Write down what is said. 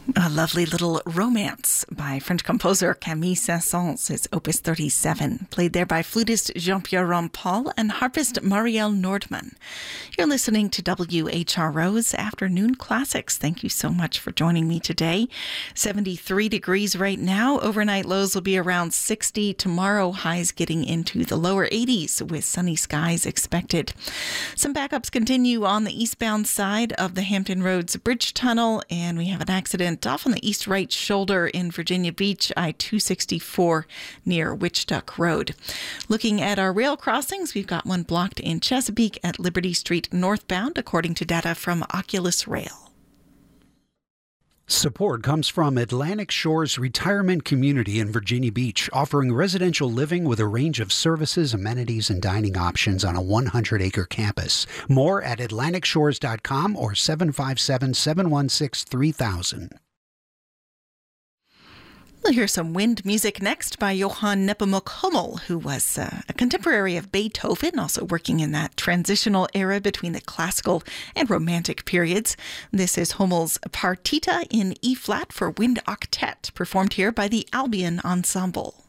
A lovely little romance by French composer Camille Saint-Saëns is Opus 37, played there by flutist Jean-Pierre Rampal and harpist Marielle Nordman. You're listening to WHRO's Afternoon Classics. Thank you so much for joining me today. 73 degrees right now. Overnight lows will be around 60. Tomorrow, highs getting into the lower 80s with sunny skies expected. Some backups continue on the eastbound side of the Hampton Roads Bridge Tunnel, and we have an accident off on the east right shoulder in Virginia Beach, I-264 near Witch Duck Road. Looking at our rail crossings, we've got one blocked in Chesapeake at Liberty Street northbound, according to data from Oculus Rail. Support comes from Atlantic Shores Retirement Community in Virginia Beach, offering residential living with a range of services, amenities, and dining options on a 100-acre campus. More at atlanticshores.com or 757-716-3000. We'll hear some wind music next by Johann Nepomuk Hummel, who was a contemporary of Beethoven, also working in that transitional era between the classical and romantic periods. This is Hummel's Partita in E-flat for wind octet, performed here by the Albion Ensemble.